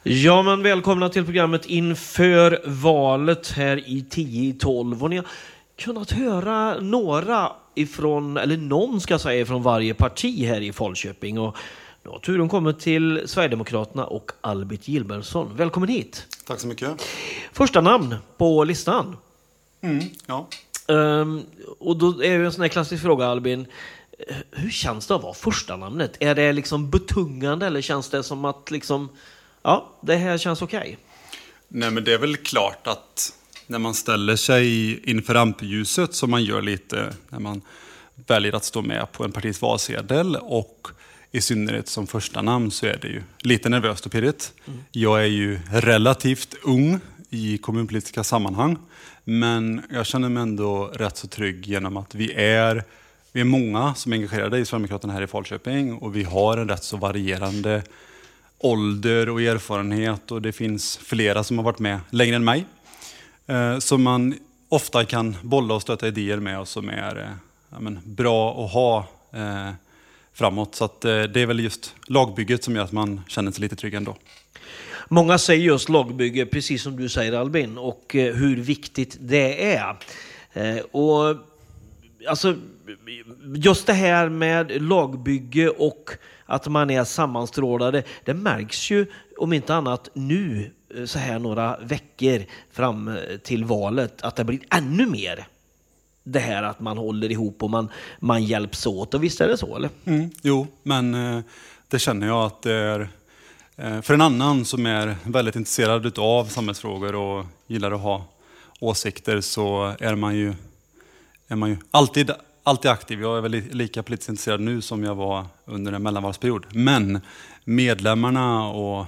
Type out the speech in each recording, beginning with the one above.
Ja, men välkomna till programmet inför valet här i 10-12. Och ni har kunnat höra några ifrån, eller någon ska säga, från varje parti här i Falköping. Och nu har turen kommit till Sverigedemokraterna och Albert Gilbertsson. Välkommen hit. Tack så mycket. Första namn på listan. Ja. Och då är det en sån här klassisk fråga, Albin. Hur känns det att vara första namnet? Är det liksom betungande eller känns det som att liksom, ja, det här känns okej? Nej, men det är väl klart att när man ställer sig inför rampljuset, som man gör lite när man väljer att stå med på en partis valsedel, och i synnerhet som första namn, så är det ju lite nervöst och pirrigt. Jag är ju relativt ung i kommunpolitiska sammanhang, men jag känner mig ändå rätt så trygg genom att vi är många som är engagerade i Sverigedemokraterna här i Falköping, och vi har en rätt så varierande ålder och erfarenhet, och det finns flera som har varit med längre än mig. Som man ofta kan bolla och stöta idéer med, och som är bra att ha framåt. Så att, det är väl just lagbygget som gör att man känner sig lite trygg ändå. Många säger just lagbygge, precis som du säger, Albin, och hur viktigt det är. Och alltså, just det här med lagbygge och att man är sammanstrålade, det märks ju om inte annat nu så här några veckor fram till valet, att det blir ännu mer det här att man håller ihop och man hjälps åt. Och visst är det så, eller? Jo, men det känner jag att det är för en annan som är väldigt intresserad av samhällsfrågor och gillar att ha åsikter, så är man ju alltid aktiv. Jag är väl lika politiskt intresserad nu som jag var under en mellanvalsperiod. Men medlemmarna och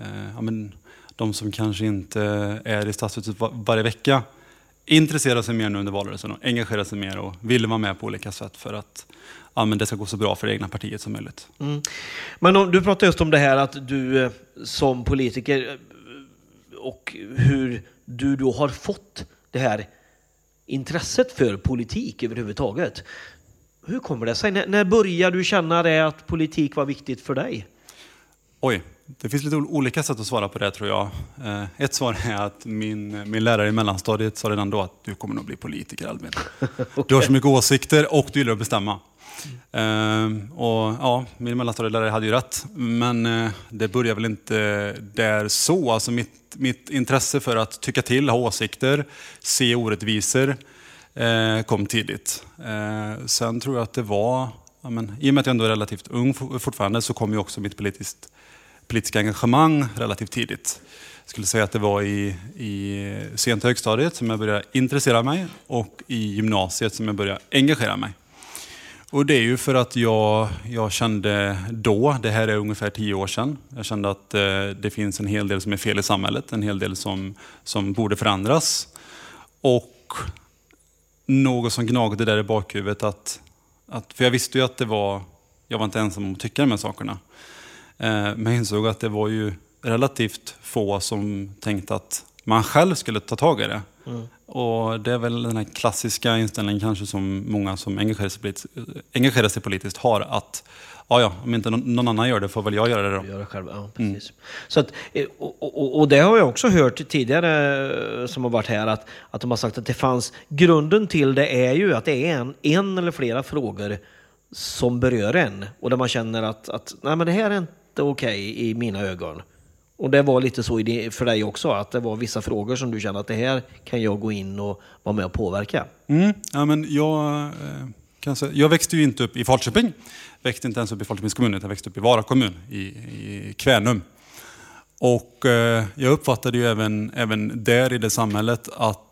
de som kanske inte är i stadshuset varje vecka intresserar sig mer nu under valrörelsen och engagerar sig mer och vill vara med på olika sätt för att det ska gå så bra för det egna partiet som möjligt. Men du pratar just om det här att du som politiker och hur du då har fått det här intresset för politik överhuvudtaget. Hur kommer det sig? När började du känna det att politik var viktigt för dig? Oj, det finns lite olika sätt att svara på det, tror jag. Ett svar är att min lärare i mellanstadiet sa redan då att du kommer nog bli politiker, Albin. Okay. Du har så mycket åsikter och du gillar att bestämma. Och ja, min mellanstadielärare hade ju rätt. Men det börjar väl inte där så. Alltså mitt intresse för att tycka till, ha åsikter, se orättvisor kom tidigt. Sen tror jag att det var, i och med att jag ändå är relativt ung fortfarande, så kom ju också mitt politiska engagemang relativt tidigt. Jag skulle säga att det var i sent högstadiet som jag började intressera mig, och i gymnasiet som jag började engagera mig. Och det är ju för att jag kände då, det här är ungefär 10 år sedan, jag kände att det finns en hel del som är fel i samhället, en hel del som borde förändras. Och något som gnagde där i bakhuvudet, att för jag visste ju att jag var inte ensam om att tycka de här sakerna. Men jag insåg att det var ju relativt få som tänkte att man själv skulle ta tag i det. Och det är väl den här klassiska inställningen kanske som många som engagerar sig politiskt har, att om inte någon annan gör det får väl jag göra det då. Göra själv, ja, precis. Så att, och det har jag också hört tidigare som har varit här, att de har sagt att det fanns, grunden till det är ju att det är en eller flera frågor som berör en, och där man känner att nej, men det här är inte okej i mina ögon. Och det var lite så för dig också, att det var vissa frågor som du kände att det här kan jag gå in och vara med och påverka. Ja, men jag växte ju inte upp i Falköping. Växte inte ens upp i Falköpings kommun, utan jag växte upp i Vara kommun i Kvänum. Och jag uppfattade ju även där i det samhället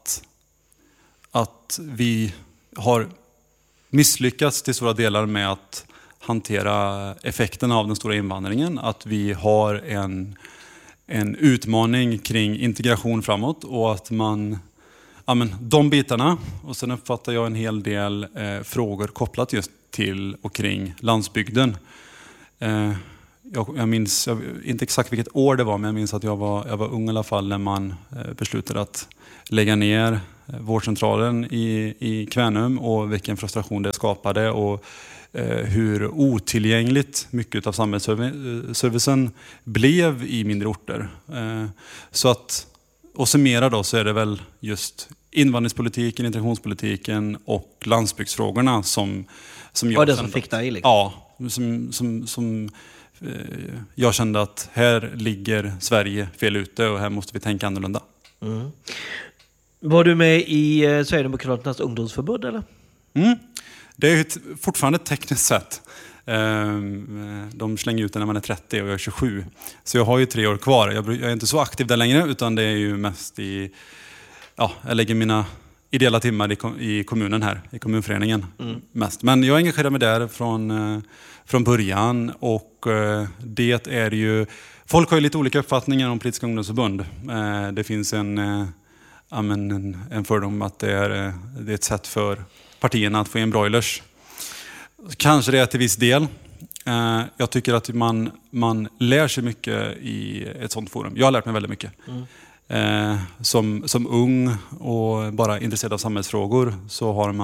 att vi har misslyckats till stora delar med att hantera effekterna av den stora invandringen. Att vi har en utmaning kring integration framåt, och att de bitarna, och sen uppfattar jag en hel del frågor kopplat just till och kring landsbygden. jag minns inte exakt vilket år det var, men jag minns att jag var ung i alla fall när man beslutade att lägga ner vårdcentralen i Kvänum, och vilken frustration det skapade och hur otillgängligt mycket av samhällsservicen blev i mindre orter. Så att, och summera då, så är det väl just invandringspolitiken, integrationspolitiken och landsbygdsfrågorna som jag det som fick dig liksom. Ja, som jag kände att här ligger Sverige fel ute och här måste vi tänka annorlunda. Mm. Var du med i Sverigedemokraternas ungdomsförbund eller? Det är ju fortfarande tekniskt sett. De slänger ut det när man är 30 och jag är 27. Så jag har ju 3 år kvar. Jag är inte så aktiv där längre, utan det är ju mest jag lägger mina ideella timmar i kommunen här, i kommunföreningen mest. Men jag engagerar mig där från början, och det är ju, folk har ju lite olika uppfattningar om politiska ungdomsförbund. Det finns en fördom att det är ett sätt för partierna att få in broilers. Kanske det är till viss del. Jag tycker att man lär sig mycket i ett sånt forum. Jag har lärt mig väldigt mycket. Som ung och bara intresserad av samhällsfrågor, så har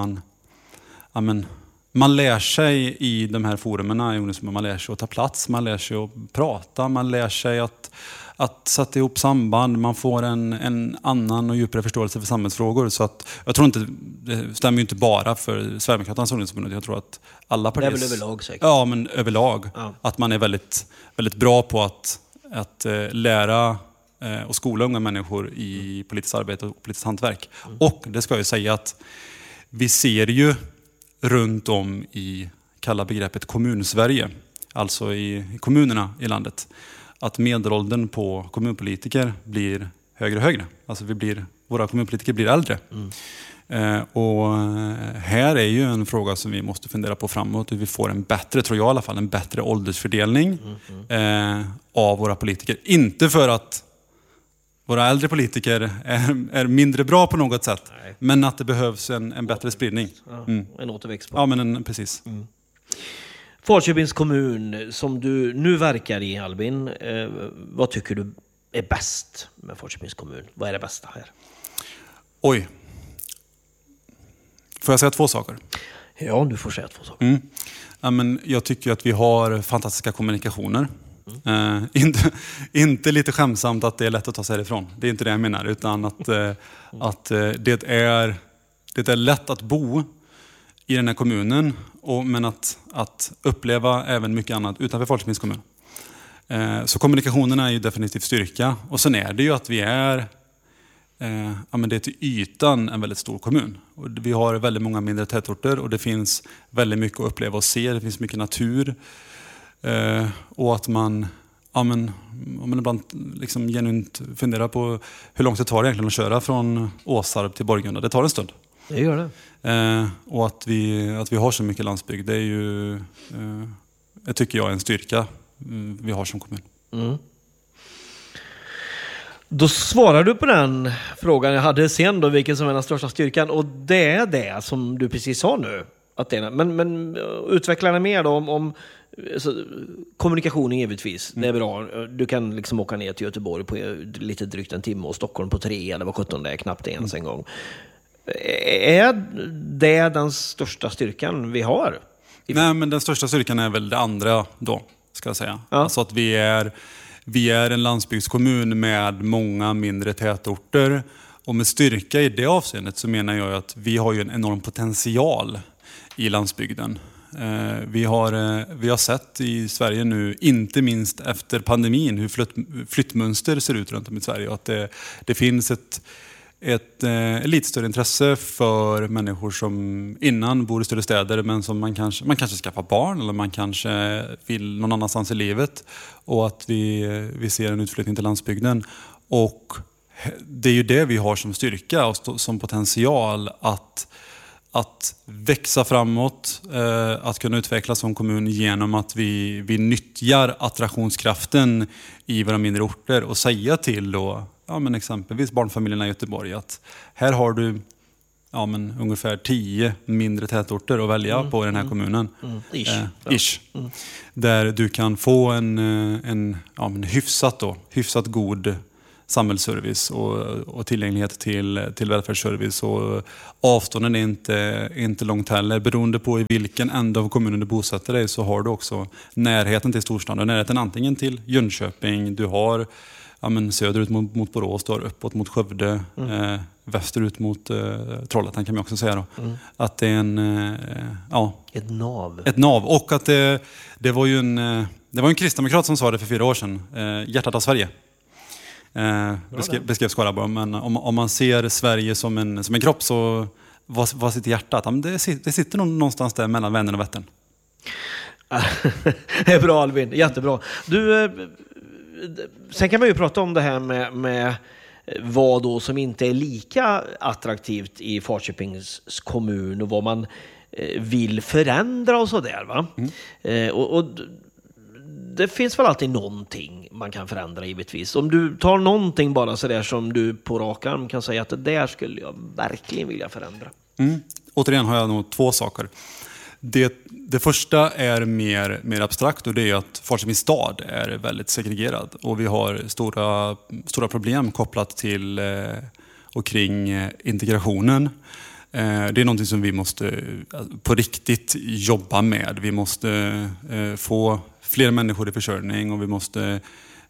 man lär sig i de här forumerna i ungdomsförbund. Man lär sig att ta plats, man lär sig att prata, man lär sig att sätta ihop samband, man får en annan och djupare förståelse för samhällsfrågor. Så att jag tror inte, det stämmer ju inte bara för Sverigedemokraternas ungdomsförbund. Jag tror att alla partier... Det är väl överlag säkert. Ja, men överlag. Ja. Att man är väldigt, väldigt bra på att lära och skola unga människor i politiskt arbete och politiskt hantverk. Och det ska jag säga att vi ser ju runt om i kalla begreppet kommunsverige, alltså i kommunerna i landet, att medelåldern på kommunpolitiker blir högre och högre. Alltså våra kommunpolitiker blir äldre. Och här är ju en fråga som vi måste fundera på framåt, hur vi får en bättre, tror jag i alla fall, en bättre åldersfördelning av våra politiker. Inte för att våra äldre politiker är mindre bra på något sätt. Nej. Men att det behövs en bättre spridning. En återväxt. Ja, men precis. Falköpings kommun som du nu verkar i, Albin. Vad tycker du är bäst med Falköpings kommun? Vad är det bästa här? Oj. Får jag säga 2 saker? Ja, du får säga 2 saker. Ja, men jag tycker att vi har fantastiska kommunikationer. Inte lite skämsamt att det är lätt att ta sig härifrån. Det är inte det jag menar, utan att det är lätt att bo i den här kommunen, men att uppleva även mycket annat utanför Falköpings kommun. Så kommunikationerna är ju definitivt styrka. Och sen är det ju att vi är det är till ytan en väldigt stor kommun. Och vi har väldigt många mindre tätorter, och det finns väldigt mycket att uppleva och se. Det finns mycket natur. Och att man ibland liksom genuint funderar på hur långt det tar egentligen att köra från Åsarp till Borgunda. Det tar en stund. Det gör det. Och att vi har så mycket landsbygd, det är ju, jag tycker jag, är en styrka vi har som kommun. Då svarar du på den frågan jag hade sen då, vilken som är den största styrkan. Och det är det som du precis sa nu. Att det är, men utveckla det mer då om kommunikationen givetvis. Det är bra. Du kan liksom åka ner till Göteborg på lite drygt en timme och Stockholm på 3 eller vad 17 det är, knappt ens en gång. Är det den största styrkan vi har? Nej, men den största styrkan är väl det andra då, ska jag säga. Ja. Alltså att vi är en landsbygdskommun med många mindre tätorter. Och med styrka i det avseendet så menar jag att vi har ju en enorm potential i landsbygden. Vi har sett i Sverige nu, inte minst efter pandemin, hur flyttmönster ser ut runt om i Sverige. Och att det finns ett lite större intresse för människor som innan bor i större städer, men som man kanske skaffar barn, eller man kanske vill någon annanstans i livet, och att vi ser en utflyttning till landsbygden. Och det är ju det vi har som styrka och som potential att växa framåt, att kunna utvecklas som kommun genom att vi nyttjar attraktionskraften i våra mindre orter och säga till då, men exempelvis barnfamiljerna i Göteborg att här har du ungefär 10 mindre tätorter att välja på i den här kommunen. Ish. Där du kan få en hyfsat god samhällsservice och tillgänglighet till välfärdsservice. Och avstånden är inte långt heller. Beroende på i vilken ända av kommunen du bosätter dig så har du också närheten till storstaden. Närheten antingen till Jönköping, du har söderut mot Borås, du har uppåt mot Skövde, västerut mot Trollhättan kan man också säga då. Att det är ett nav. Och att det var ju en kristdemokrat som sa det för 4 år sedan. Hjärtat av Sverige. Beskrev Skaraborg. Men om man ser Sverige som en kropp, så vad sitter hjärtat? Det sitter någonstans där mellan Vänern och Vättern. Det är bra, Albin, jättebra. Du, sen kan man ju prata om det här med vad då som inte är lika attraktivt i Falköpings kommun och vad man vill förändra och sådär, va? Och det finns väl alltid någonting man kan förändra, givetvis. Om du tar någonting bara sådär som du på rak arm kan säga att det där skulle jag verkligen vilja förändra. Återigen har jag nog 2 saker. Det första är mer abstrakt, och det är att Falköpings stad är väldigt segregerad. Och vi har stora problem kopplat till och kring integrationen. Det är någonting som vi måste på riktigt jobba med. Vi måste få fler människor i försörjning, och vi måste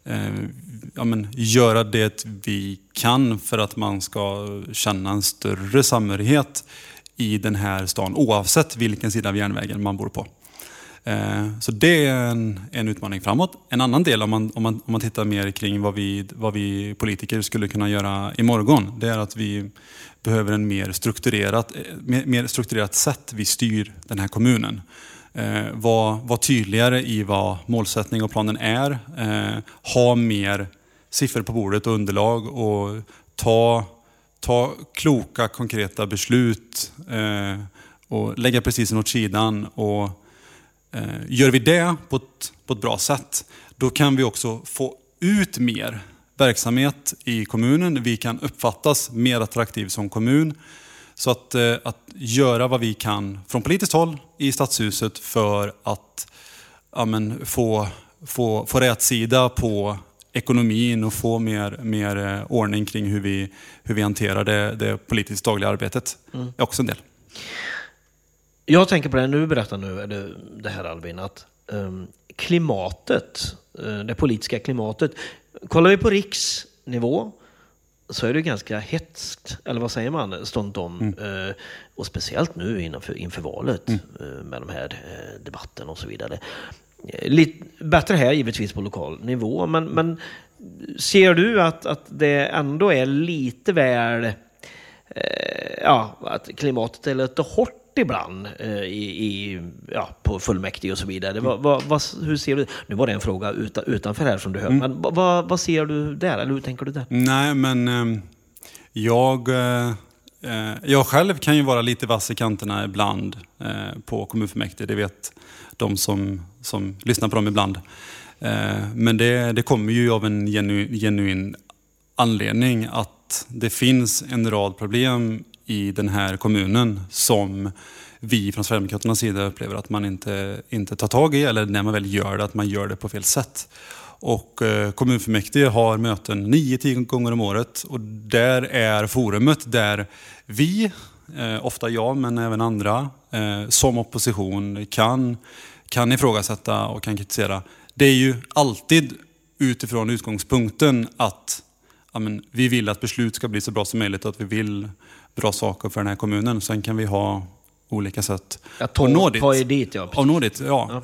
göra det vi kan för att man ska känna en större samhörighet i den här stan, oavsett vilken sida av järnvägen man bor på. Så det är en utmaning framåt. En annan del, om man tittar mer kring vad vi politiker skulle kunna göra imorgon, det är att vi behöver en mer strukturerat sätt vi styr den här kommunen. Var tydligare i vad målsättning och planen är. Ha mer siffror på bordet och underlag, och ta kloka, konkreta beslut och lägga precis åt sidan. Och gör vi det på ett bra sätt, då kan vi också få ut mer verksamhet i kommunen. Vi kan uppfattas mer attraktiv som kommun. Så att göra vad vi kan från politiskt håll i stadshuset för att få rätt sida på ekonomin och få mer ordning kring hur vi hanterar det politiskt dagliga arbetet. är också en del. Jag tänker på det nu, berättar nu det här, Albin, att klimatet, det politiska klimatet, kollar vi på riksnivå så är det ganska hetskt, eller vad säger man, stundom. Och speciellt nu inför valet med de här debatten och så vidare. Lite bättre här givetvis på lokal nivå, men ser du att det ändå är lite väl att klimatet är lite hårt ibland på fullmäktige och så vidare. Hur ser du? Nu var det en fråga utanför här som du hör, men vad ser du där, eller hur tänker du där? Nej, men jag själv kan ju vara lite vass i kanterna ibland på kommunfullmäktige. Det vet de som lyssnar på dem ibland. Men det kommer ju av en genuin anledning att det finns en rad problem i den här kommunen som vi från Sverigedemokraternas sida upplever att man inte tar tag i, eller när man väl gör det, att man gör det på fel sätt. Och kommunfullmäktige har möten 9-10 gånger om året, och där är forumet där vi, ofta jag men även andra, som opposition kan ifrågasätta och kan kritisera. Det är ju alltid utifrån utgångspunkten att vi vill att beslut ska bli så bra som möjligt och att vi vill bra saker för den här kommunen. Sen kan vi ha olika sätt att nå dit.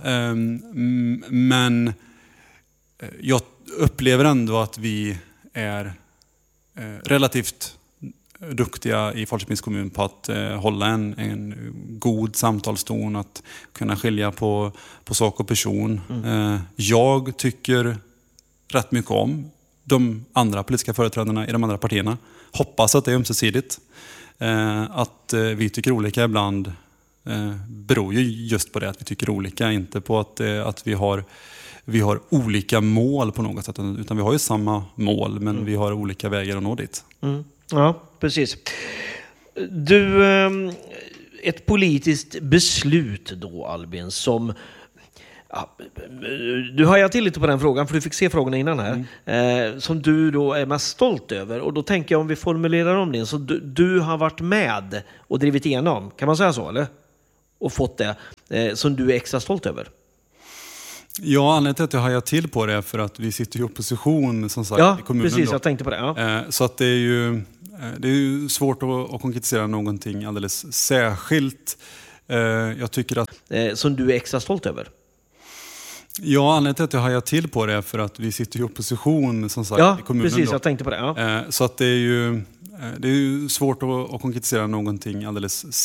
Men jag upplever ändå att vi är relativt duktiga i Falköpings kommun på att hålla en god samtalston, att kunna skilja på sak och person. Jag tycker rätt mycket om de andra politiska företrädarna i de andra partierna. Hoppas att det är ömsesidigt. Att vi tycker olika ibland beror ju just på det, att vi tycker olika, inte på att vi har olika mål på något sätt, utan vi har ju samma mål, men vi har olika vägar att nå dit. Ja, precis. Du, ett politiskt beslut då, Albin, som... Ja, du har till lite på den frågan, för du fick se frågorna innan här. Som du då är mest stolt över. Och då tänker jag, om vi formulerar om det, så du har varit med och drivit igenom, kan man säga så, eller? Och fått det som du är extra stolt över. Ja, anledningen till att jag hajar till på det för att vi sitter i opposition som sagt i kommunen. Ja, precis, då. jag tänkte på det. Ja. Så att det är ju svårt att konkretisera någonting alldeles särskilt. Jag tycker att... Som du är extra stolt över. Ja, anledningen till att jag hajar till på det för att vi sitter i opposition som sagt i kommunen. Ja, precis, då. jag tänkte på det. Ja. Så att det är ju svårt att konkretisera någonting alldeles